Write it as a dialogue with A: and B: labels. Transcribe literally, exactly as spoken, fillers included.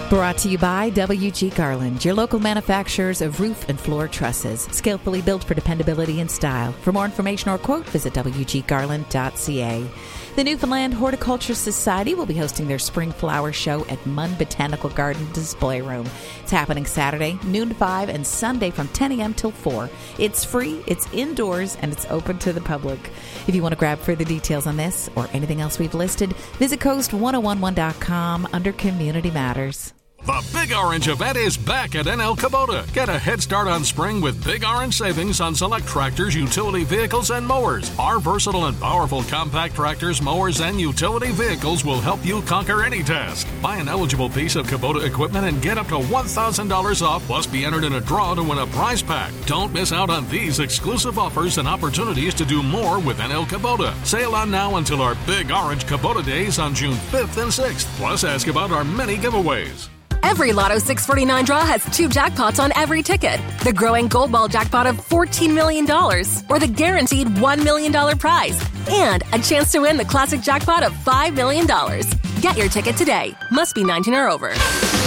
A: Brought to you by W G Garland, your local manufacturers of roof and floor trusses, skillfully built for dependability and style. For more information or quote, visit w g garland dot c a. The Newfoundland Horticulture Society will be hosting their spring flower show at Munn Botanical Garden Display Room. It's happening Saturday, noon to five, and Sunday from ten a.m. till four. It's free, it's indoors, and it's open to the public. If you want to grab further details on this or anything else we've listed, visit coast ten eleven dot com under Community Matters.
B: The Big Orange event is back at N L Kubota. Get a head start on spring with Big Orange savings on select tractors, utility vehicles, and mowers. Our versatile and powerful compact tractors, mowers, and utility vehicles will help you conquer any task. Buy an eligible piece of Kubota equipment and get up to one thousand dollars off, plus be entered in a draw to win a prize pack. Don't miss out on these exclusive offers and opportunities to do more with N L Kubota. Sale on now until our Big Orange Kubota days on June fifth and sixth. Plus, ask about our many giveaways.
C: Every Lotto six forty-nine draw has two jackpots on every ticket. The growing Gold Ball jackpot of fourteen million dollars, or the guaranteed one million dollars prize, and a chance to win the classic jackpot of five million dollars. Get your ticket today. Must be nineteen or over.